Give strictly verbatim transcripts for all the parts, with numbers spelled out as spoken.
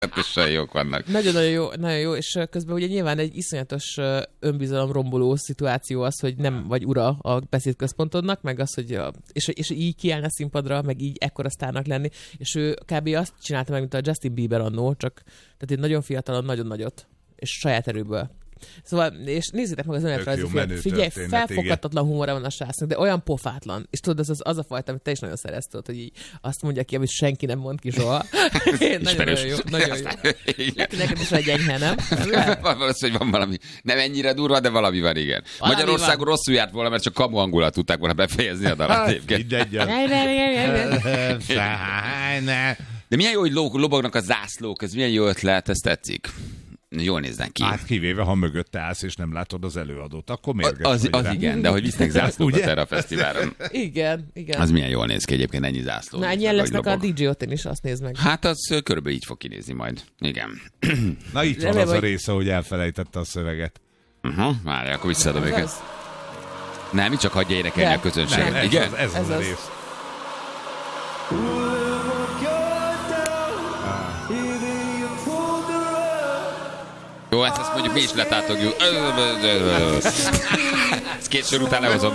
Pontosan jók vannak. Nagyon-nagyon jó, nagyon jó, és közben ugye nyilván egy iszonyatos önbizalom romboló szituáció az, hogy nem vagy ura a beszédközpontodnak, meg az, hogy a, és, és így kiállni a színpadra, meg így ekkora sztárnak lenni, és ő kb. Azt csinálta meg, mint a Justin Bieber annó, csak tehát egy nagyon fiatalon, nagyon nagyot, és saját erőből. Szóval, és nézzétek meg az önéletrajzi filmet. Figyelj, felfoghatatlan humora van a srácnak, de olyan pofátlan. És tudod, az, az, az a fajta, amit te is nagyon szeretsz, tudod, hogy így azt mondja ki, amit senki nem mond ki soha. Nagyon jó, nagyon jó. Neki neked is egy enyhe, nem? Valószínűleg, hogy van valami, nem ennyire durva, de valami van, igen. Valami Magyarországon van. Rosszul járt volna, mert csak kamu angulat tudták volna befejezni a dalat. De milyen jó, hogy lobognak a zászlók, ez milyen jó ötlet, ez tetszik. Jól néznek ki. Hát kivéve, ha mögötte állsz, és nem látod az előadót, akkor mérges Az, az igen, de hogy visznek zászlókat erre a fesztiválon. Igen, igen. Az milyen jól néz ki egyébként, ennyi zászló. Na, ennyi lesznek a dé dzsé otthon is, azt nézd meg. Hát az körülbelül így fog kinézni majd. Igen. Na itt van az a része, hogy elfelejtette a szöveget. Uh-huh, várj, akkor visszaadom őket. Nem, csak hagyja énekelni a közönség. Nem, ez igen? Az, ez, ez az a rész. Jó, hát ezt mondjuk mi is letátogjuk. Ezt két sor után lehozom.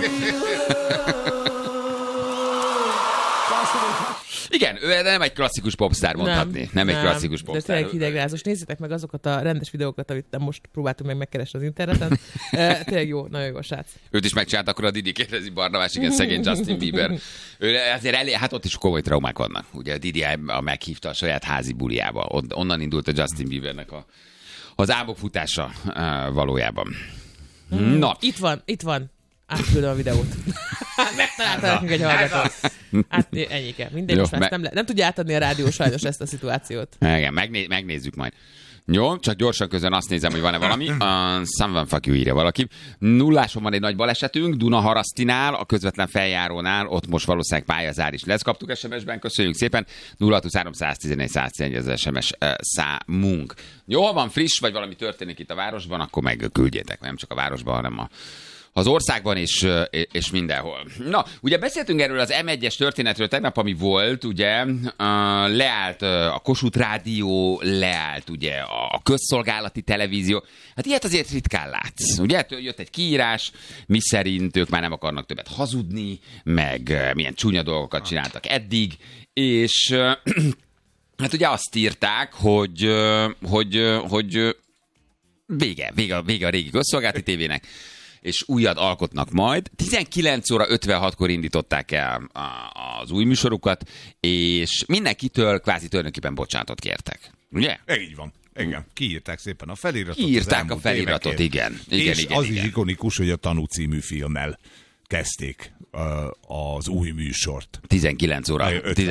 Igen, ő nem egy klasszikus popstar mondhatni. Nem, nem egy klasszikus popstar. De tényleg hidegrázós. Nézzétek meg azokat a rendes videókat, amit most próbáltunk meg megkeresni az interneten. E, tényleg jó, nagyon jó srác. Őt is megcsinált, akkor a Didi kérdezi Barnabás, igen, szegény Justin Bieber. Ő azért elé, hát ott is komoly traumák vannak. Ugye a Didi meghívta a saját házi buliába. On, onnan indult a Justin Biebernek a az álmok futása uh, valójában. Hmm. Na. Itt van, itt van. Átküldöm a videót. Megtalálta nekünk egy hallgató. Hát ennyike. Mindegy, most me- nem, le- nem tudja átadni a rádió sajnos ezt a szituációt. Igen, megné- megnézzük majd. Jó, csak gyorsan közön azt nézem, hogy van-e valami. Uh, Someone fuck you, írja valaki. Nulláson van egy nagy balesetünk, Dunaharasztinál, a közvetlen feljárónál, ott most valószínűleg pályazár is lesz. Kaptuk es em es-ben, köszönjük szépen. nulla hatszázhuszonhárom száztizenegy száztizenegy az es em es uh, számunk. Jó, van friss, vagy valami történik itt a városban, akkor meg küldjétek, nem csak a városban, hanem a az országban és, és mindenhol. Na, ugye beszéltünk erről az em egyes történetről tegnap, ami volt, ugye, uh, leállt uh, a Kossuth Rádió, leállt ugye a közszolgálati televízió. Hát ilyet azért ritkán látsz. Ugye, jött egy kiírás, miszerint ők már nem akarnak többet hazudni, meg uh, milyen csúnya dolgokat csináltak eddig, és uh, hát ugye azt írták, hogy, uh, hogy, uh, hogy uh, vége, vége, vége a régi közszolgálati tévének, és újat alkotnak majd. tizenkilenc óra ötvenhatkor indították el az új műsorukat, és mindenkitől kvázi tulajdonképpen bocsánatot kértek. Ugye? Így van. Igen, kiírták szépen a feliratot. Kiírták a feliratot, igen. igen. És igen, az igen. is ikonikus, hogy a Tanú című filmmel kezdték uh, az új műsort. tizenkilenc óra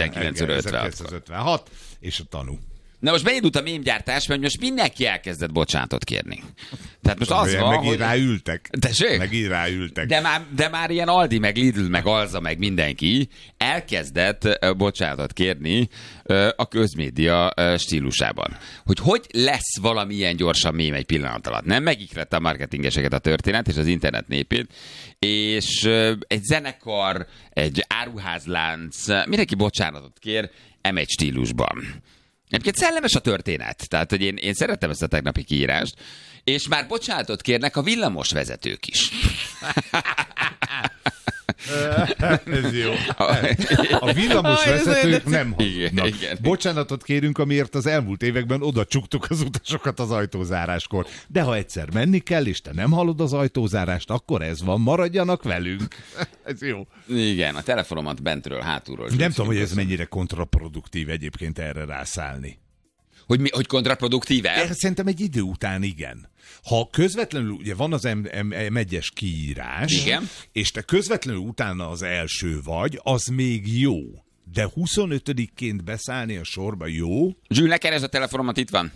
ötvenhat és a Tanú. Na most beindult a mémgyártás, mert most mindenki elkezdett bocsánatot kérni. Tehát most az van, megint hogy... ráültek. Tessék? Megint ráültek. De már, de már ilyen Aldi, meg Lidl, meg Alza, meg mindenki elkezdett bocsánatot kérni a közmédia stílusában. Hogy hogy lesz valamilyen gyorsan mém egy pillanat alatt. Nem megikrette a marketingeseket a történet és az internet népét, és egy zenekar, egy áruházlánc, mindenki bocsánatot kér em egy stílusban. Egyébként szellemes a történet, tehát hogy én, én szerettem ezt a tegnapi kiírást, és már bocsánatot kérnek a villamos vezetők is. Ez jó. A villamos vezetők nem hazudnak. Bocsánatot kérünk, amiért az elmúlt években oda csuktuk az utasokat az ajtózáráskor. De ha egyszer menni kell, és te nem hallod az ajtózárást, akkor ez van, maradjanak velünk. Ez jó. Igen, a telefonomat bentről, hátulról. Nem tudom, hogy ez mennyire kontraproduktív egyébként erre rászállni. Hogy, mi, hogy kontraproduktíve? Szerintem egy idő után igen. Ha közvetlenül, ugye van az em egyes kiírás, igen, és te közvetlenül utána az első vagy, az még jó. De huszonötödikként beszállni a sorba jó? Zsül, ne keresd a telefonomat, itt van.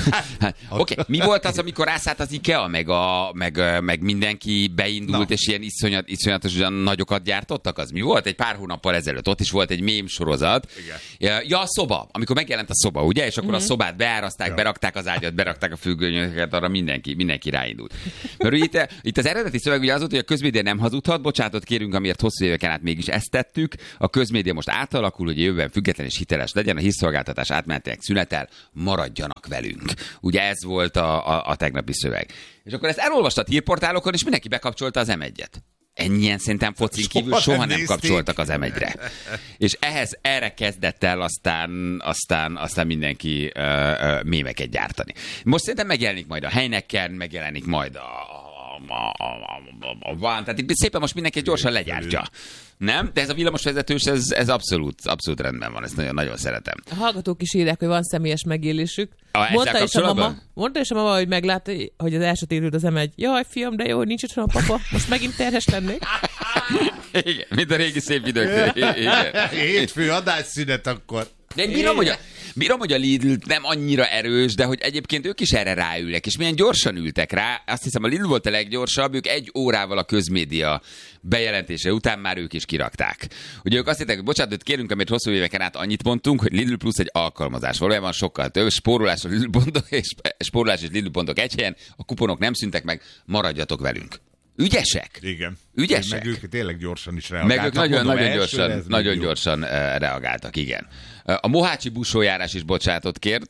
Hát, Oké, okay. Mi volt az, amikor rászállt az IKEA, meg, a, meg, meg mindenki beindult, Na. és ilyen iszonyat, iszonyatosan nagyokat gyártottak? Az mi volt? Egy pár hónappal ezelőtt ott is volt egy mém sorozat. Igen. Ja, a szoba, amikor megjelent a szoba, ugye? És akkor mm-hmm. a szobát beáraszták, ja. berakták az ágyat, berakták a függönyöket, arra mindenki, mindenki ráindult. Mert itt, itt az eredeti szöveg ugye az volt, hogy a közmédia nem hazudhat, bocsánatot kérünk, amiért hosszú éveken át mégis ezt tettük. A közmédia most átalakul, hogy jövőben független és hiteles legyen, a hírszolgáltatás átmenetileg szünetel, maradjanak velünk. Ugye ez volt a, a, a tegnapi szöveg. És akkor ezt elolvastat hírportálokon, és mindenki bekapcsolta az em egyet. Ennyien szerintem focin kívül soha, soha nem, nem kapcsoltak az em egyre. És ehhez erre kezdett el aztán, aztán, aztán mindenki uh, uh, mémeket gyártani. Most szerintem megjelenik majd a Heineken, megjelenik majd a, a, a, a, a, a van. Tehát szépen most mindenki gyorsan legyártja. Nem? De ez a villamosvezetős, ez, ez abszolút, abszolút rendben van, ezt nagyon, nagyon szeretem. A hallgatók is írják, hogy van személyes megélésük. A, mondta, is a mama, mondta is a mama, hogy meglátta, hogy az első térült az em egy. Jaj, fiam, de jó, nincs otthon a papa. Most megint terhes lennék. Igen, mint a régi szép idők. Hétfő adásszünet akkor. De én bírom, hogy a, bírom, hogy a Lidl nem annyira erős, de hogy egyébként ők is erre ráülnek, és milyen gyorsan ültek rá. Azt hiszem, a Lidl volt a leggyorsabb, ők egy órával a közmédia bejelentése után már ők is kirakták. Ugye ők azt hittek, hogy bocsánat, kérünk, amit hosszú éveken át annyit mondtunk, hogy Lidl Plus egy alkalmazás. Valójában sokkal több. Spórolás a Lidl pontok, és spórolás és Lidl pontok egy helyen, a kuponok nem szüntek meg, maradjatok velünk. Ügyesek? Igen. Ügyesek? Meg ők tényleg gyorsan is reagáltak. Meg ők nagyon, Mondom, nagyon gyorsan, nagyon gyorsan uh, reagáltak, igen. A mohácsi busójárás is bocsánatot kért.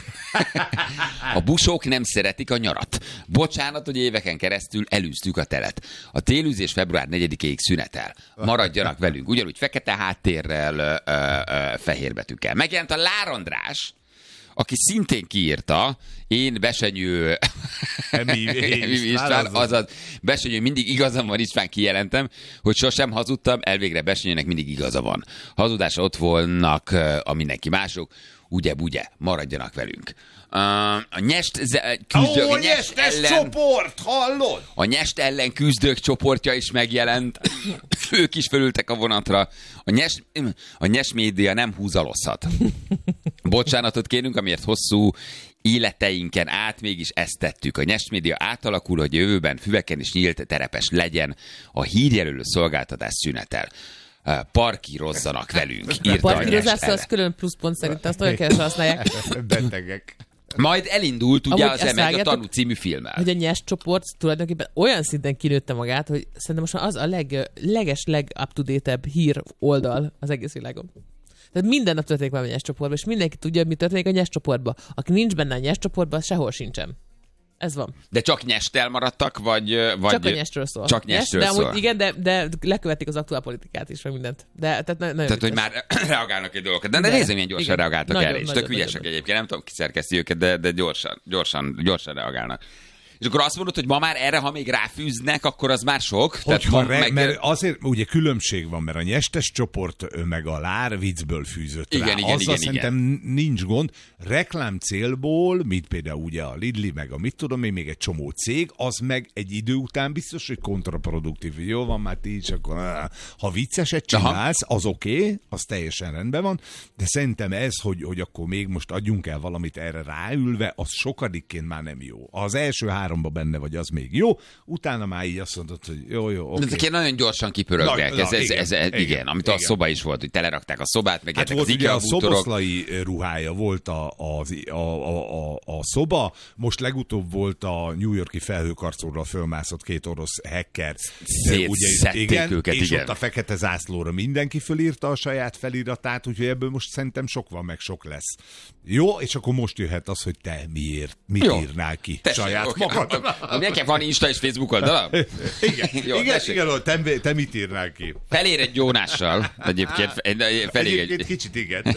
A busók nem szeretik a nyarat. Bocsánat, hogy éveken keresztül elűztük a telet. A télűzés február negyedikéig szünetel. Maradjanak velünk. Ugyanúgy fekete háttérrel, ö, ö, fehér betűkkel. Megjelent a Lár András, aki szintén kiírta, én Besenyő Emi István, azaz Besenyő mindig igazam van, István kijelentem, hogy sosem hazudtam, elvégre Besenyőnek mindig igaza van. Hazudásra ott volnak a mindenki mások, ugye-bugye, maradjanak velünk. Uh, a nyest küzdők, Ó, a nyest ellen, csoport, hallod? A nyest ellen küzdők csoportja is megjelent. Ők is fölültek a vonatra. A nyest, a nyest média nem húzalozhat. Bocsánatot kérünk, amiért hosszú életeinken át mégis ezt tettük. A nyest média átalakul, hogy jövőben füveken is nyílt terepes legyen. A hírjelölő szolgáltatás szünetel. Parkírozzanak velünk. A parkírozás az külön pluszpont szerint, azt olyan keres használják. Betegek. Majd elindult ugye amúgy az em egy a Tanú című filmmel. Hogy a nyest csoport tulajdonképpen olyan szinten kinőtte magát, hogy szerintem most már az a leg, leges, leg-up-to-date-ebb hír oldal az egész világon. Tehát minden nap történik valami nyest csoportban, és mindenki tudja, mi történik a nyest csoportban. Aki nincs benne a nyest csoportban, sehol sincsen. Ez van. De csak nyesttel maradtak, vagy... vagy... Csak a nyestről szól. Csak nyestről nyest, szól. De amúgy, igen, de, de lekövetik az aktuál politikát is, meg mindent. De, tehát na, nagyon tehát, hogy már reagálnak egy dolgokat. De, de nézzem, milyen gyorsan igen. reagáltak nagyon, erre is. Tök ügyesek egyébként. Nem tudom, ki szerkeszti őket, de, de gyorsan, gyorsan, gyorsan reagálnak. És akkor azt mondod, hogy ma már erre, ha még ráfűznek, akkor az már sok? Tehát ha re, meg... Mert azért ugye különbség van, mert a nyestes csoport meg a Lár viccből fűzött igen, rá. Igen, Azzal igen, szerintem igen. nincs gond. Reklám célból, mint például ugye a Lidli, meg a mit tudom én, még egy csomó cég, az meg egy idő után biztos, hogy kontraproduktív. Jó van, már ti is, akkor ha vicceset csinálsz, az oké, okay, az teljesen rendben van, de szerintem ez, hogy, hogy akkor még most adjunk el valamit erre ráülve, az sokadikként már nem jó. Az első három benne vagy, az még jó, utána már így azt mondod, hogy jó, jó, oké. Okay. Ezek nagyon gyorsan kipörögnek, ez, ez, igen, ez, ez, igen, igen, amit igen. a szoba is volt, hogy telerakták a szobát, meg hát volt az ugye a bútorok. Szoboszlai ruhája volt a, a, a, a, a, a szoba, most legutóbb volt a New York-i felhőkarcolóra fölmászott két orosz hacker. Szétszedték igen, őket, és igen. ott a fekete zászlóra mindenki fölírta a saját feliratát, úgyhogy ebből most szerintem sok van, meg sok lesz. Jó, és akkor most jöhet az, hogy te miért, mit jó. írnál ki tessék, saját okay. magad. Nekem van Insta és Facebook oldala? Igen, jó, igen, igen te, te mit írnál ki? Felér egy Jónással. Egyébként, felég egyébként egy... kicsit igen.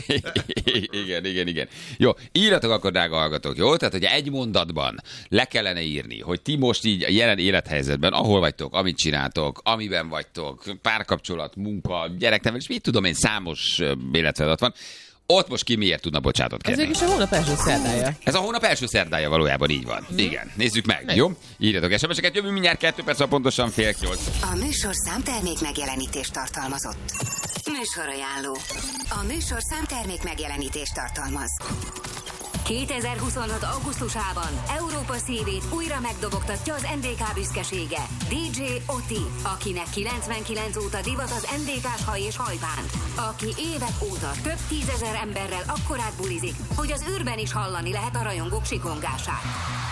igen, igen, igen. Jó, írjatok akkor, drága hallgatók, jó? Tehát, hogy egy mondatban le kellene írni, hogy ti most így a jelen élethelyzetben, ahol vagytok, amit csináltok, amiben vagytok, párkapcsolat, munka, gyereknevelés, mit tudom én, számos életfeladat van. Ott most ki miért tudna bocsánatot kérni? Ez is a hónap első szerdája. Ez a hónap első szerdája valójában így van. Mm. Igen, nézzük meg, meg. Jó? Írjatok es em es-eket, jövő mindjárt kettő perc, pontosan fél nyolc. A műsor számtermék megjelenítést tartalmazott. Műsorajánló. A műsor számtermék megjelenítést tartalmaz. kétezer-huszonhat. augusztusában Európa szívét újra megdobogtatja az en dé ká büszkesége, dé dzsé Oti, akinek kilencvenkilenc óta divat az en dé ká-s haj és hajbánt, aki évek óta több tízezer emberrel akkorát bulizik, hogy az űrben is hallani lehet a rajongók sikongását.